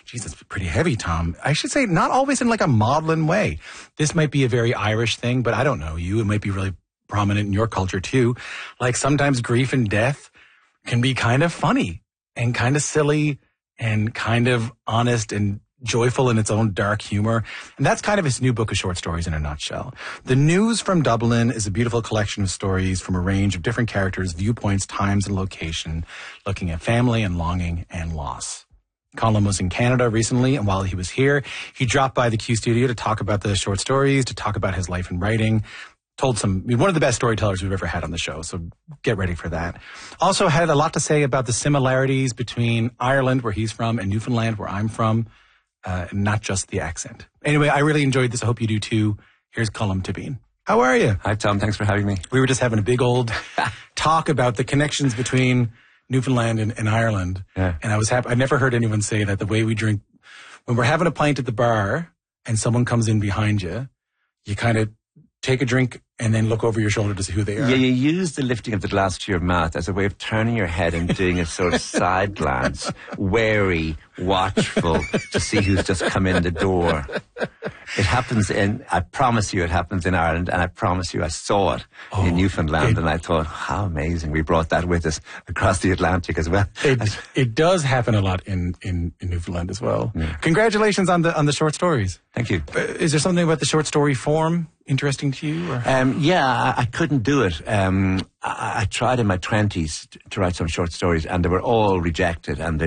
geez, that's pretty heavy, Tom. I should say not always in like a maudlin way. This might be a very Irish thing, but I don't know you. It might be really prominent in your culture too. Like sometimes grief and death can be kind of funny and kind of silly and kind of honest and joyful in its own dark humor. And that's kind of his new book of short stories in a nutshell. The News from Dublin is a beautiful collection of stories from a range of different characters, viewpoints, times, and location, looking at family and longing and loss. Colm was in Canada recently, and while he was here, he dropped by the Q Studio to talk about the short stories, to talk about his life in writing. One of the best storytellers we've ever had on the show, so get ready for that. Also had a lot to say about the similarities between Ireland, where he's from, and Newfoundland, where I'm from. Not just the accent. Anyway, I really enjoyed this. I hope you do too. Here's Colm Tóibín. How are you? Hi, Tom. Thanks for having me. We were just having a big old talk about the connections between Newfoundland and Ireland. Yeah. And I was happy. I never heard anyone say that the way we drink, when we're having a pint at the bar and someone comes in behind you, you kind of take a drink and then look over your shoulder to see who they are. Yeah, you use the lifting of the glass to your mouth as a way of turning your head and doing a sort of side glance, wary, watchful, to see who's just come in the door. It happens I promise you it happens in Ireland, and I promise you I saw it in Newfoundland, and I thought, how amazing, we brought that with us across the Atlantic as well. It does happen a lot in Newfoundland as well. Yeah. Congratulations on the short stories. Thank you. Is there something about the short story form interesting to you? Or? Yeah, I couldn't do it. I tried in my 20s to write some short stories, and they were all rejected, and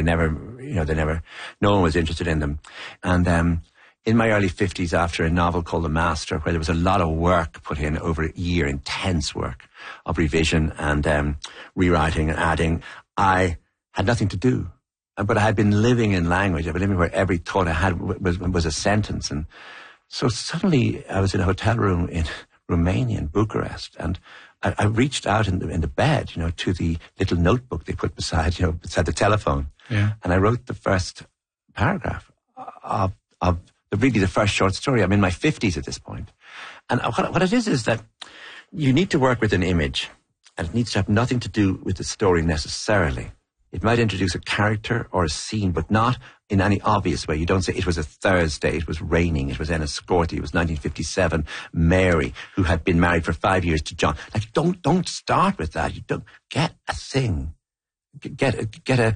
no one was interested in them. And in my early 50s, after a novel called The Master, where there was a lot of work put in over a year, intense work of revision and rewriting and adding, I had nothing to do. But I had been living in language. I'd been living where every thought I had was a sentence. And so suddenly I was in a hotel room in Romania, in Bucharest, and I reached out in the bed, to the little notebook they put beside the telephone. Yeah. And I wrote the first paragraph of really the first short story. I'm in my 50s at this point. And what it is that you need to work with an image, and it needs to have nothing to do with the story necessarily. It might introduce a character or a scene, but not in any obvious way. You don't say it was a Thursday, it was raining, it was Enniscorthy, it was 1957, Mary, who had been married for 5 years to John. Like, don't start with that. You don't get a thing. Get a,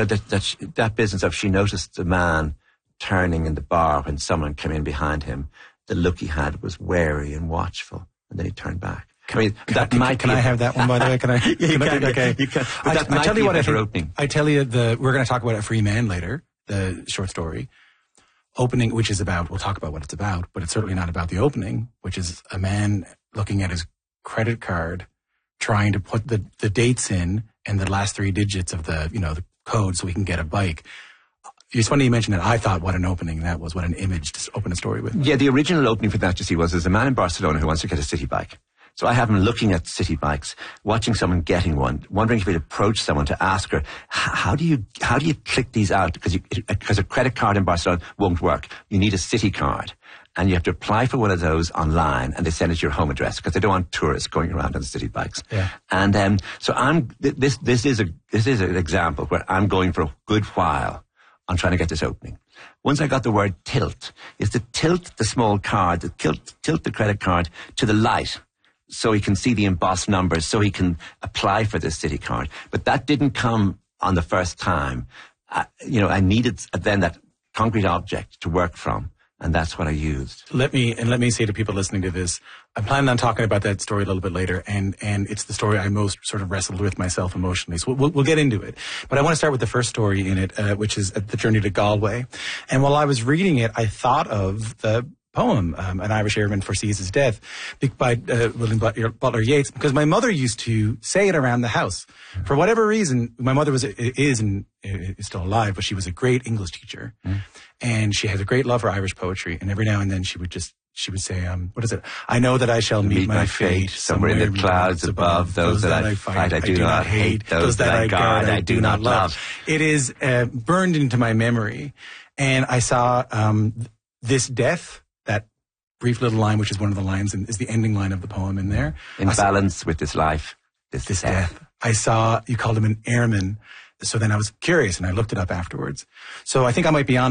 that business of she noticed the man turning in the bar when someone came in behind him. The look he had was wary and watchful, and then he turned back. Can I have that one, by the way? Can I? Okay. You can. I tell you what, I tell you we're going to talk about A Free Man later, the short story. Opening, which is about, we'll talk about what it's about, but it's certainly not about the opening, which is a man looking at his credit card, trying to put the dates in and the last 3 digits of the code so he can get a bike. It's funny you mentioned that. I thought what an opening that was, what an image to open a story with. Yeah, the original opening for that, you see, was there's a man in Barcelona who wants to get a city bike. So I have him looking at city bikes, watching someone getting one, wondering if he'd approach someone to ask her, how do you click these out? Because a credit card in Barcelona won't work. You need a city card. And you have to apply for one of those online, and they send it to your home address because they don't want tourists going around on city bikes. Yeah. And so this is an example where I'm going for a good while on trying to get this opening. Once I got the word tilt, is to tilt the small card, tilt the credit card to the light so he can see the embossed numbers, so he can apply for this city card. But that didn't come on the first time. I needed then that concrete object to work from. And that's what I used. Let me say to people listening to this, I'm planning on talking about that story a little bit later, and it's the story I most sort of wrestled with myself emotionally. So we'll get into it. But I want to start with the first story in it, which is The Journey to Galway. And while I was reading it, I thought of the poem, An Irish Airman Foresees His Death, by William Butler Yeats, because my mother used to say it around the house. For whatever reason, my mother is still alive, but she was a great English teacher. And she had a great love for Irish poetry. And every now and then she would say, what is it? I know that I shall meet my fate somewhere in the clouds above. Those that I fight, I do not hate. Those that I guard, I do not love. It is burned into my memory. And I saw this death, that brief little line, which is one of the lines and is the ending line of the poem in there. In balance with this life, this death. I saw you called him an airman. So then I was curious and I looked it up afterwards. So I think I might be on